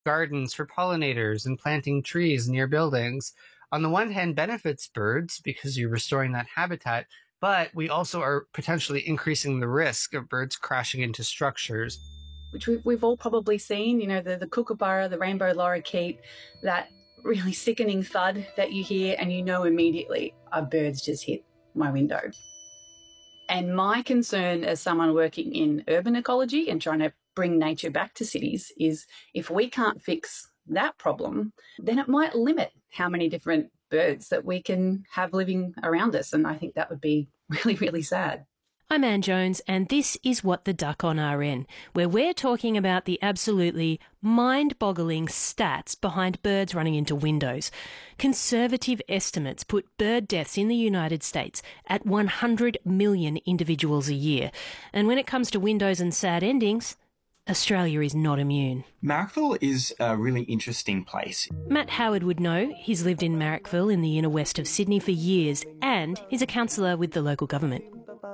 gardens for pollinators and planting trees near buildings, on the one hand benefits birds because you're restoring that habitat, but we also are potentially increasing the risk of birds crashing into structures. Which we've all probably seen, the kookaburra, the rainbow lorikeet, that really sickening thud that you hear and you know immediately a bird's just hit my window. And my concern as someone working in urban ecology and trying to bring nature back to cities is if we can't fix that problem, then it might limit how many different birds that we can have living around us. And I think that would be really, really sad. I'm Anne Jones, and this is What the Duck on RN, where we're talking about the absolutely mind-boggling stats behind birds running into windows. Conservative estimates put bird deaths in the United States at 100 million individuals a year. And when it comes to windows and sad endings, Australia is not immune. Marrickville is a really interesting place. Matt Howard would know. He's lived in Marrickville in the inner west of Sydney for years, and he's a councillor with the local government.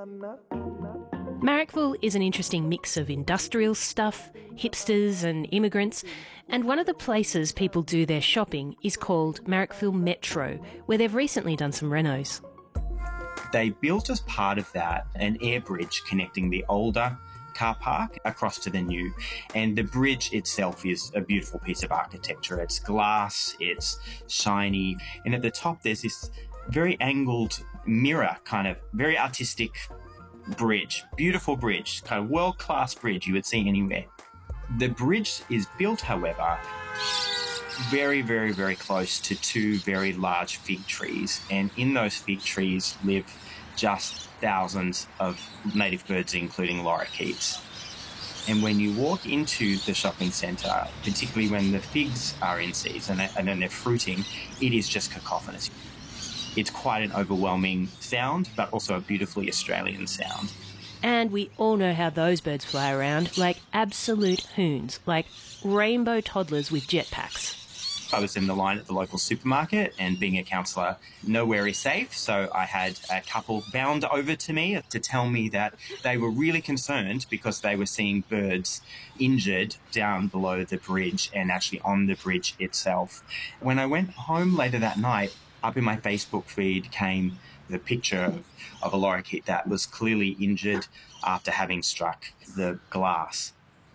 Marrickville is an interesting mix of industrial stuff, hipsters and immigrants, and one of the places people do their shopping is called Marrickville Metro, where they've recently done some renos. They built as part of that an air bridge connecting the older car park across to the new, and the bridge itself is a beautiful piece of architecture. It's glass, it's shiny, and at the top there's this very angled mirror, kind of very artistic bridge, beautiful bridge, kind of world-class bridge you would see anywhere. The bridge is built, however, very, very, very close to two very large fig trees, and in those fig trees live just thousands of native birds, including lorikeets. And when you walk into the shopping centre, particularly when the figs are in season and then they're fruiting, it is just cacophonous. It's quite an overwhelming sound, but also a beautifully Australian sound. And we all know how those birds fly around, like absolute hoons, like rainbow toddlers with jetpacks. I was in the line at the local supermarket, and being a counsellor, nowhere is safe, so I had a couple bound over to me to tell me that they were really concerned because they were seeing birds injured down below the bridge and actually on the bridge itself. When I went home later that night, up in my Facebook feed came the picture of a lorikeet that was clearly injured after having struck the glass.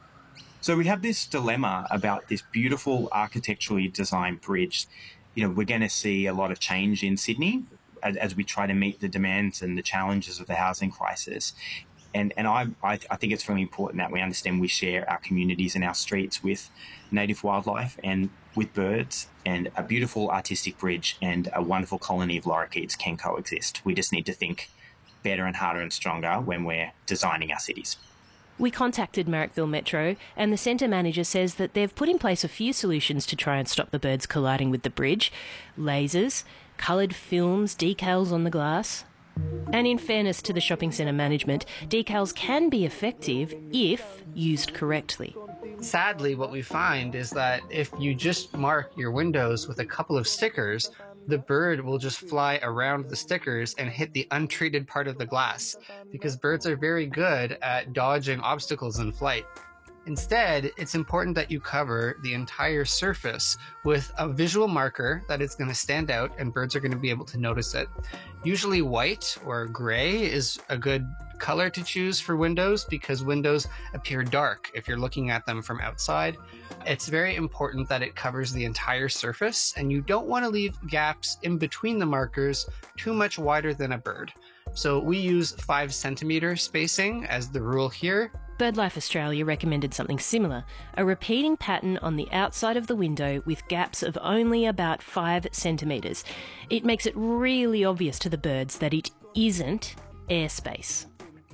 So we have this dilemma about this beautiful architecturally designed bridge. We're going to see a lot of change in Sydney as we try to meet the demands and the challenges of the housing crisis. And I think it's really important that we understand we share our communities and our streets with native wildlife and with birds, and a beautiful artistic bridge and a wonderful colony of lorikeets can coexist. We just need to think better and harder and stronger when we're designing our cities. We contacted Marrickville Metro, and the centre manager says that they've put in place a few solutions to try and stop the birds colliding with the bridge. Lasers, coloured films, decals on the glass. And in fairness to the shopping centre management, decals can be effective if used correctly. Sadly, what we find is that if you just mark your windows with a couple of stickers, the bird will just fly around the stickers and hit the untreated part of the glass, because birds are very good at dodging obstacles in flight. Instead, it's important that you cover the entire surface with a visual marker that is going to stand out and birds are going to be able to notice it. Usually white or gray is a good color to choose for windows because windows appear dark if you're looking at them from outside. It's very important that it covers the entire surface, and you don't want to leave gaps in between the markers too much wider than a bird. So we use 5 centimeter spacing as the rule here. BirdLife Australia recommended something similar, a repeating pattern on the outside of the window with gaps of only about 5 centimetres. It makes it really obvious to the birds that it isn't airspace.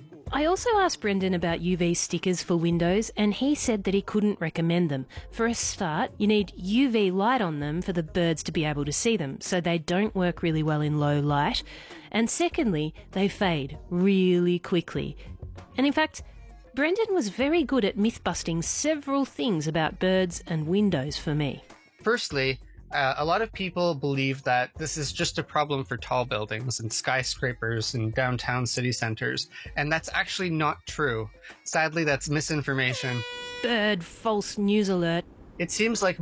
I also asked Brendan about UV stickers for windows, and he said that he couldn't recommend them. For a start, you need UV light on them for the birds to be able to see them, so they don't work really well in low light. And secondly, they fade really quickly. And in fact, Brendan was very good at myth-busting several things about birds and windows for me. Firstly, a lot of people believe that this is just a problem for tall buildings and skyscrapers and downtown city centers, and that's actually not true. Sadly, that's misinformation. Bird false news alert. It seems like